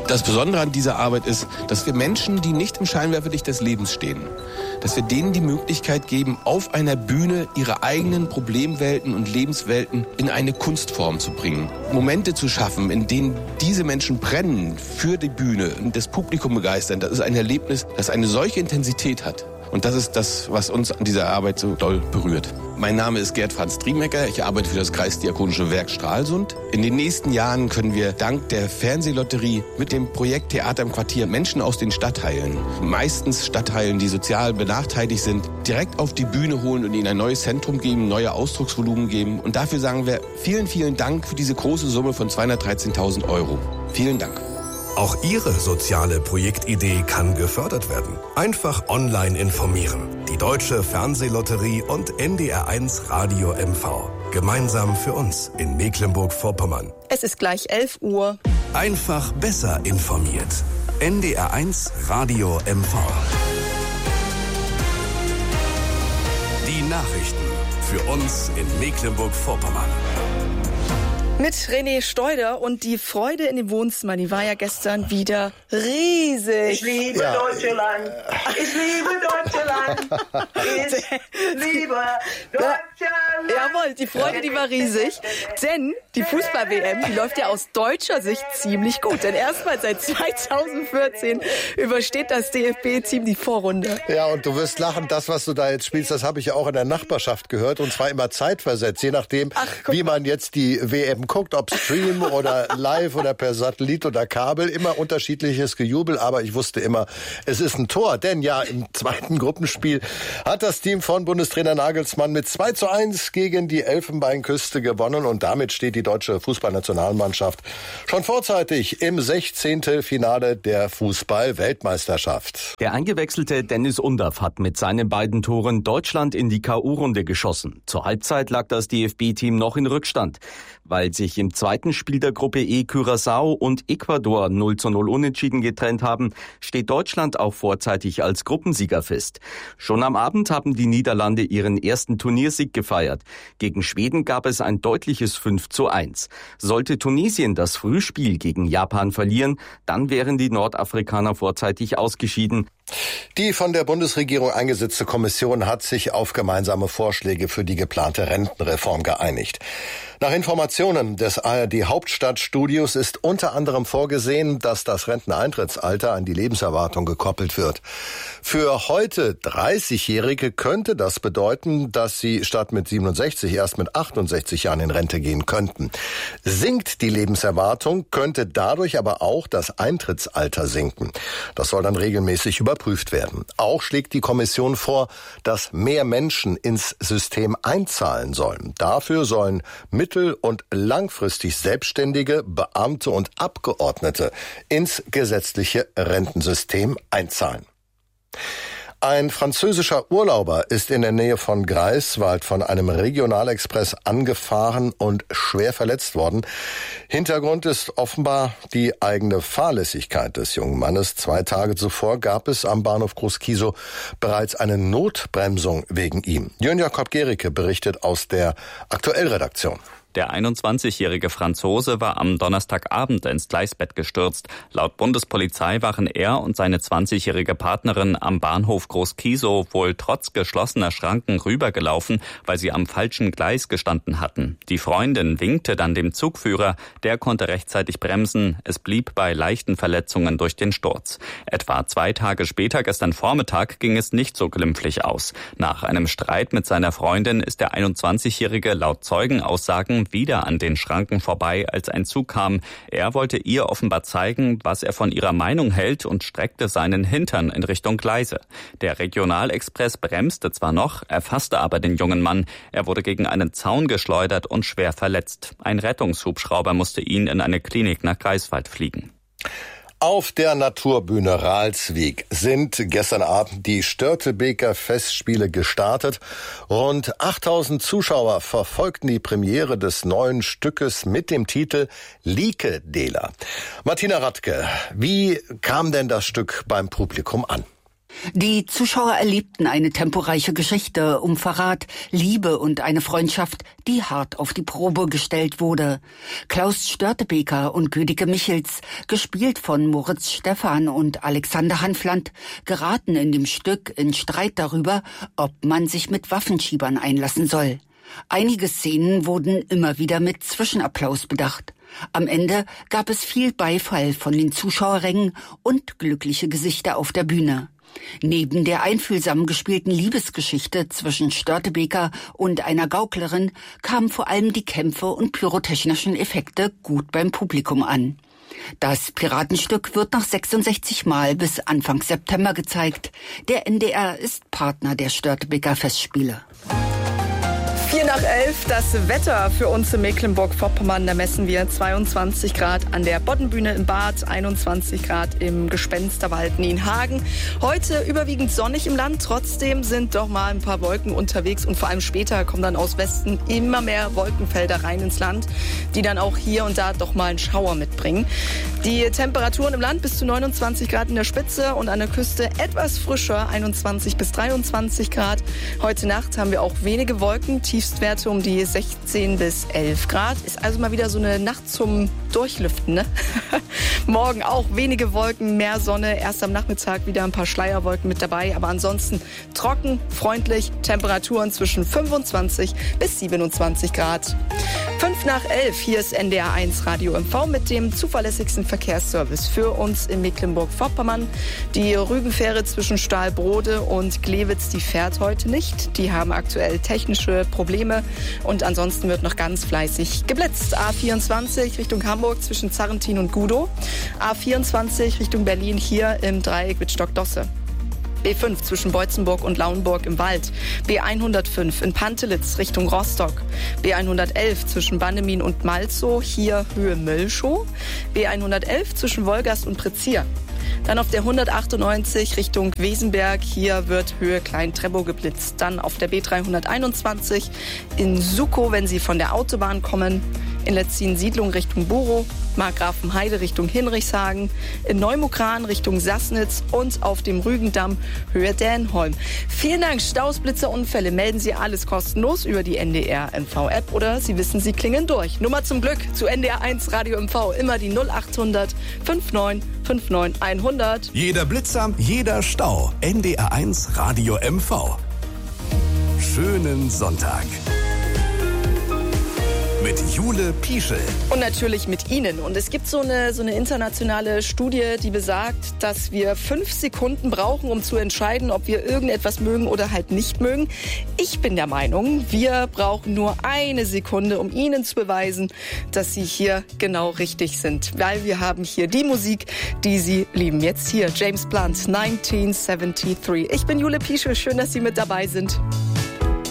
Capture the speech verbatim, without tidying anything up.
Das Besondere an dieser Arbeit ist, dass wir Menschen, die nicht im Scheinwerferlicht des Lebens stehen, dass wir denen die Möglichkeit geben, auf einer Bühne ihre eigenen Problemwelten und Lebenswelten in eine Kunstform zu bringen. Momente zu schaffen, in denen diese Menschen brennen für die Bühne und das Publikum begeistern. Das ist ein Erlebnis, das eine solche Intensität hat. Und das ist das, was uns an dieser Arbeit so doll berührt. Mein Name ist Gerd Franz Driemecker. Ich arbeite für das Kreisdiakonische Werk Stralsund. In den nächsten Jahren können wir dank der Fernsehlotterie mit dem Projekt Theater im Quartier Menschen aus den Stadtteilen, meistens Stadtteilen, die sozial benachteiligt sind, direkt auf die Bühne holen und ihnen ein neues Zentrum geben, neue Ausdrucksvolumen geben. Und dafür sagen wir vielen, vielen Dank für diese große Summe von zweihundertdreizehntausend Euro. Vielen Dank. Auch Ihre soziale Projektidee kann gefördert werden. Einfach online informieren. Die Deutsche Fernsehlotterie und N D R eins Radio M V. Gemeinsam für uns in Mecklenburg-Vorpommern. Es ist gleich elf Uhr. Einfach besser informiert. N D R eins Radio M V. Die Nachrichten für uns in Mecklenburg-Vorpommern. Mit René Steuder, und die Freude in dem Wohnzimmer, die war ja gestern wieder riesig. Ich liebe ja. Deutschland, ich liebe Deutschland, ich liebe Deutschland. Jawohl, die Freude, die war riesig, denn die Fußball-W M, die läuft ja aus deutscher Sicht ziemlich gut. Denn erstmal seit zweitausendvierzehn übersteht das D F B-Team die Vorrunde. Ja, und du wirst lachen, das, was du da jetzt spielst, das habe ich ja auch in der Nachbarschaft gehört, und zwar immer zeitversetzt, je nachdem, Ach, wie man jetzt die W M guckt, ob Stream oder live oder per Satellit oder Kabel, immer unterschiedliches Gejubel, aber ich wusste immer, es ist ein Tor, denn ja, im zweiten Gruppenspiel hat das Team von Bundestrainer Nagelsmann mit zwei zu eins gegen die Elfenbeinküste gewonnen, und damit steht die deutsche Fußballnationalmannschaft schon vorzeitig im Sechzehntelfinale der Fußball-Weltmeisterschaft. Der eingewechselte Dennis Undaff hat mit seinen beiden Toren Deutschland in die K O-Runde geschossen. Zur Halbzeit lag das D F B-Team noch in Rückstand. Weil sich im zweiten Spiel der Gruppe E Curaçao und Ecuador null zu null unentschieden getrennt haben, steht Deutschland auch vorzeitig als Gruppensieger fest. Schon am Abend haben die Niederlande ihren ersten Turniersieg gefeiert. Gegen Schweden gab es ein deutliches fünf zu eins. Sollte Tunesien das Frühspiel gegen Japan verlieren, dann wären die Nordafrikaner vorzeitig ausgeschieden. Die von der Bundesregierung eingesetzte Kommission hat sich auf gemeinsame Vorschläge für die geplante Rentenreform geeinigt. Nach Informationen des A R D-Hauptstadtstudios ist unter anderem vorgesehen, dass das Renteneintrittsalter an die Lebenserwartung gekoppelt wird. Für heute dreißigjährige könnte das bedeuten, dass sie statt mit siebenundsechzig erst mit achtundsechzig Jahren in Rente gehen könnten. Sinkt die Lebenserwartung, könnte dadurch aber auch das Eintrittsalter sinken. Das soll dann regelmäßig überprüft werden. Auch schlägt die Kommission vor, dass mehr Menschen ins System einzahlen sollen. Dafür sollen mittel- und langfristig Selbstständige, Beamte und Abgeordnete ins gesetzliche Rentensystem einzahlen. Ein französischer Urlauber ist in der Nähe von Greifswald von einem Regionalexpress angefahren und schwer verletzt worden. Hintergrund ist offenbar die eigene Fahrlässigkeit des jungen Mannes. Zwei Tage zuvor gab es am Bahnhof Groß-Kiesow bereits eine Notbremsung wegen ihm. Jörn Jakob Gericke berichtet aus der Aktuellredaktion. Der einundzwanzigjährige Franzose war am Donnerstagabend ins Gleisbett gestürzt. Laut Bundespolizei waren er und seine zwanzigjährige Partnerin am Bahnhof Groß-Kiesow wohl trotz geschlossener Schranken rübergelaufen, weil sie am falschen Gleis gestanden hatten. Die Freundin winkte dann dem Zugführer, der konnte rechtzeitig bremsen. Es blieb bei leichten Verletzungen durch den Sturz. Etwa zwei Tage später, gestern Vormittag, ging es nicht so glimpflich aus. Nach einem Streit mit seiner Freundin ist der einundzwanzigjährige laut Zeugenaussagen wieder an den Schranken vorbei, als ein Zug kam. Er wollte ihr offenbar zeigen, was er von ihrer Meinung hält, und streckte seinen Hintern in Richtung Gleise. Der Regionalexpress bremste zwar noch, erfasste aber den jungen Mann. Er wurde gegen einen Zaun geschleudert und schwer verletzt. Ein Rettungshubschrauber musste ihn in eine Klinik nach Greifswald fliegen. Auf der Naturbühne Ralswiek sind gestern Abend die Störtebeker Festspiele gestartet. Rund achttausend Zuschauer verfolgten die Premiere des neuen Stückes mit dem Titel Lieke-Deler. Martina Radke, wie kam denn das Stück beim Publikum an? Die Zuschauer erlebten eine temporeiche Geschichte um Verrat, Liebe und eine Freundschaft, die hart auf die Probe gestellt wurde. Klaus Störtebeker und Gödike Michels, gespielt von Moritz Stephan und Alexander Hanfland, geraten in dem Stück in Streit darüber, ob man sich mit Waffenschiebern einlassen soll. Einige Szenen wurden immer wieder mit Zwischenapplaus bedacht. Am Ende gab es viel Beifall von den Zuschauerrängen und glückliche Gesichter auf der Bühne. Neben der einfühlsam gespielten Liebesgeschichte zwischen Störtebeker und einer Gauklerin kamen vor allem die Kämpfe und pyrotechnischen Effekte gut beim Publikum an. Das Piratenstück wird noch sechsundsechzig Mal bis Anfang September gezeigt. Der N D R ist Partner der Störtebeker Festspiele. Vier nach elf, das Wetter für uns in Mecklenburg-Vorpommern. Da messen wir zweiundzwanzig Grad an der Boddenbühne im Bad, einundzwanzig Grad im Gespensterwald Nienhagen. Heute überwiegend sonnig im Land, trotzdem sind doch mal ein paar Wolken unterwegs und vor allem später kommen dann aus Westen immer mehr Wolkenfelder rein ins Land, die dann auch hier und da doch mal einen Schauer mitbringen. Die Temperaturen im Land bis zu neunundzwanzig Grad in der Spitze und an der Küste etwas frischer, einundzwanzig bis dreiundzwanzig Grad. Heute Nacht haben wir auch wenige Wolken, Tiefstwerte um die sechzehn bis elf Grad. Ist also mal wieder so eine Nacht zum Durchlüften, ne? Morgen auch wenige Wolken, mehr Sonne. Erst am Nachmittag wieder ein paar Schleierwolken mit dabei. Aber ansonsten trocken, freundlich. Temperaturen zwischen fünfundzwanzig bis siebenundzwanzig Grad. Fünf nach elf, hier ist N D R eins Radio M V mit dem zuverlässigsten Verkehrsservice für uns in Mecklenburg-Vorpommern. Die Rügenfähre zwischen Stahlbrode und Glewitz, die fährt heute nicht. Die haben aktuell technische Probleme und ansonsten wird noch ganz fleißig geblitzt. A vierundzwanzig Richtung Hamburg zwischen Zarrentin und Gudow. A vierundzwanzig Richtung Berlin hier im Dreieck mit Stockdosse. B fünf zwischen Beutzenburg und Lauenburg im Wald. B hundertfünf in Pantelitz Richtung Rostock. B hundertelf zwischen Bannemin und Malzow, hier Höhe Möllschow. B hundertelf zwischen Wolgast und Prezier. Dann auf der hundertachtundneunzig Richtung Wesenberg, hier wird Höhe Klein-Trebow geblitzt. Dann auf der B dreihunderteinundzwanzig in Sukow, wenn Sie von der Autobahn kommen. In Letzin-Siedlung Richtung Borow, Markgrafenheide Richtung Hinrichshagen, in Neumukran Richtung Sassnitz und auf dem Rügendamm Höhe Dänholm. Vielen Dank. Staus, Blitzer, Unfälle melden Sie alles kostenlos über die N D R M V-App oder Sie wissen, Sie klingen durch. Nummer zum Glück zu N D R eins Radio M V, immer die null achthundert neunundfünfzig neunundfünfzig hundert. Jeder Blitzer, jeder Stau. N D R eins Radio M V. Schönen Sonntag. Mit Jule Pieschel. Und natürlich mit Ihnen. Und es gibt so eine, so eine internationale Studie, die besagt, dass wir fünf Sekunden brauchen, um zu entscheiden, ob wir irgendetwas mögen oder halt nicht mögen. Ich bin der Meinung, wir brauchen nur eine Sekunde, um Ihnen zu beweisen, dass Sie hier genau richtig sind. Weil wir haben hier die Musik, die Sie lieben. Jetzt hier James Blunt, neunzehnhundertdreiundsiebzig. Ich bin Jule Pieschel. Schön, dass Sie mit dabei sind.